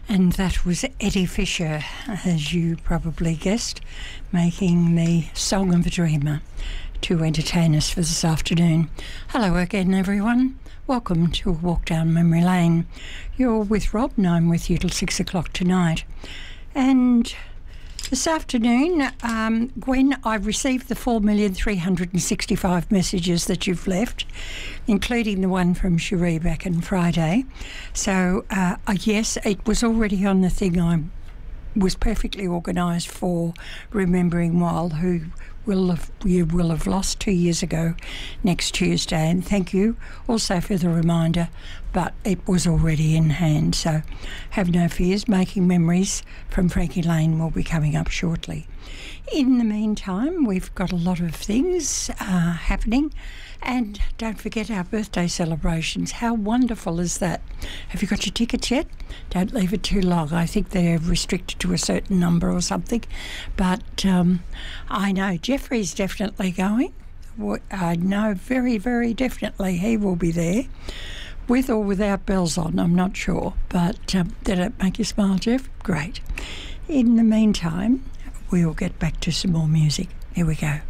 And that was Eddie Fisher, as you probably guessed, making the Song of a Dreamer to entertain us for this afternoon. Hello again, everyone. Welcome to a walk down memory lane. You're with Rob and I'm with you till 6 o'clock tonight. And this afternoon, Gwen, I've received the 4,365 messages that you've left, including the one from Cherie back on Friday. So, yes, it was already on the thing. I was perfectly organised for Remembering Wild, who you will have lost 2 years ago next Tuesday. And thank you also for the reminder, but it was already in hand. So have no fears. Making Memories from Frankie Lane will be coming up shortly. In the meantime, we've got a lot of things happening. And don't forget our birthday celebrations. How wonderful is that? Have you got your tickets yet? Don't leave it too long. I think they're restricted to a certain number or something. But I know Jeffrey's definitely going. I know very, very definitely he will be there. With or without bells on, I'm not sure. But did it make you smile, Jeff? Great. In the meantime, we'll get back to some more music. Here we go.